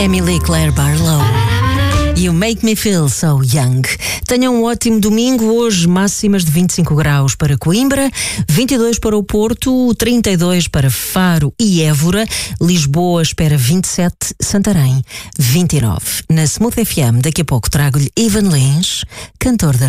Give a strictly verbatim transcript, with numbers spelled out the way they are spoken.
Emily Claire Barlow. You make me feel so young. Tenham um ótimo domingo. Hoje máximas de vinte e cinco graus para Coimbra, vinte e dois para o Porto, trinta e dois para Faro e Évora. Lisboa espera vinte e sete, Santarém vinte e nove. Na Smooth F M, daqui a pouco trago-lhe Ivan Lins, cantor da